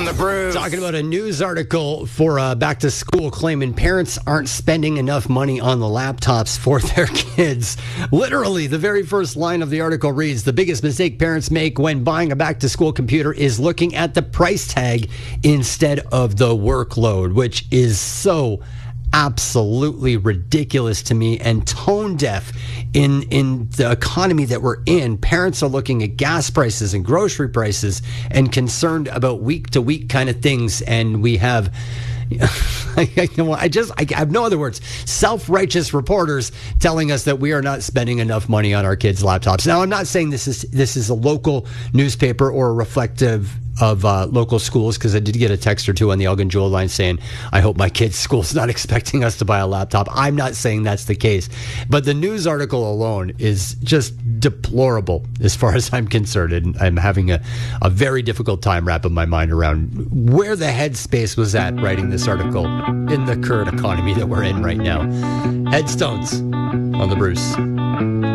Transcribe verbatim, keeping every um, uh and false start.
the Bruce. Talking about a news article for uh, back to school claiming parents aren't spending enough money on the laptops for their kids. Literally, the very first line of the article reads, the biggest mistake parents make when buying a back to school computer is looking at the price tag instead of the workload, which is so absolutely ridiculous to me and tone deaf in in the economy that we're in. Parents are looking at gas prices and grocery prices and concerned about week to week kind of things, and we have I, I just I have no other words. Self-righteous reporters telling us that we are not spending enough money on our kids' laptops. Now, I'm not saying this is this is a local newspaper or reflective of uh, local schools, because I did get a text or two on the Elgin Jewel line saying, I hope my kid's school's not expecting us to buy a laptop. I'm not saying that's the case. But the news article alone is just deplorable as far as I'm concerned. And I'm having a, a very difficult time wrapping my mind around where the headspace was at writing this article in the current economy that we're in right now. Headstones on the Bruce.